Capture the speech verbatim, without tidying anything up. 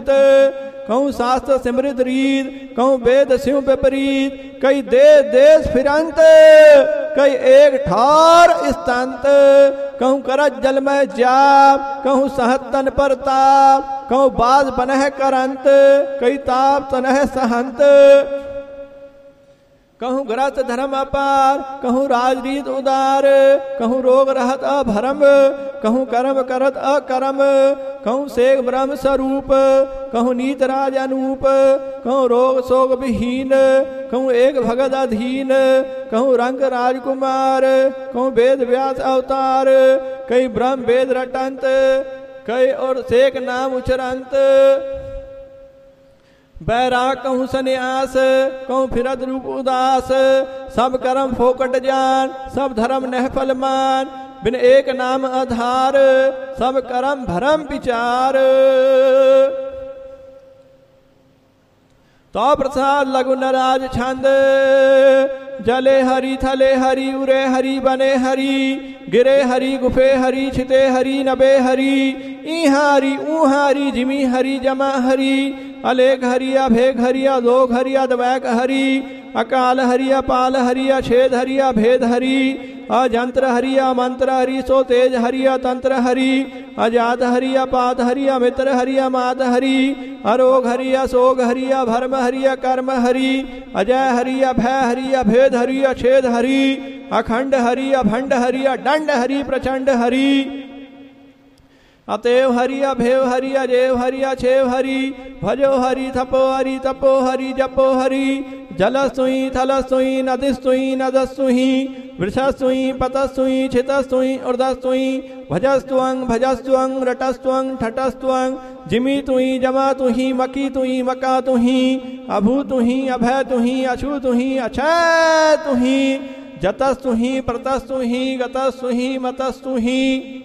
कहूँ शास्त्र सिमृत रीत, कहूँ वेद सिंह विपरीत, कई देश देश फिरंत, कई एक ठार स्तंत, कहूँ करत जल में जाप, कहूँ सहतन पर ताप, कहूँ बाज बनह करंत, कई ताप तनह सहंत, कहूँ ग्रस्त धर्म अपार, कहूँ राजरीत उदार, कहूँ रोग रहत अभरम, कहूँ कर्म करत अकर्म, कहूँ सेग ब्रह्म स्वरूप, कहूँ नीत राज अनूप, कहूँ रोग शोक विहीन, कहूँ एक भगत अधीन, कहूँ रंग राजकुमार, कहूँ वेद व्यास अवतार, कई ब्रह्म वेद रटंत, कई और सेक नाम उचरंत, बैराग कहूँ सन्यास, कहूँ फिरत रूप उदास, सब कर्म फोकट जान, सब धर्म नह फल मान, बिन एक नाम आधार, सब कर्म भरम विचार। तो प्रसाद लघु नराज छंद, जले हरि थले हरि उरे हरि बने हरि, गिरे हरि गुफे हरि छिते हरि नबे हरि, ई हरि ऊ हरि जिमी हरि जमा हरि, अलेख हरि अभेग हरि अलोक हरि अद्वैक हरि, अकाल हरि अपाल हरि अछेद हरि अभेद हरि, अजंत्र हरि अमंत्र हरि सो तेज हरि अतंत्र हरि, अजात हरि अपात हरि अमित्र हरि अमात हरि, अरोग हरि अशोक हरि अभर्म हरि अकर्म हरि, अजय हरि अभय हरि अभेद हरि अछेद हरि, अखंड हरि अभंड हरि अदंड हरि प्रचंड हरि, अतएव हरि अभेव हरि अजेव हरि अछेव हरि, भजो हरि थपो हरि तपो हरि जपो हरि, जलस्तुहि थलस्तुहि नदिस्तुहि नदस्तुहि, वृषस्तुहि पतस्तुहि छितस्तुहि ऊर्ध्वस्तुहि, भजस्तुअं भजस्तुअं रटस्तुअं ठटस्तुअं, जिमी तुहि जमा तुहि मकी तुहि मका तुहि, अभू तुहि अभय तुहि अछू तुहि अक्षय तुहि, जतस्तुहि प्रतस्तुहि गतस्तुहि मतस्तुहि।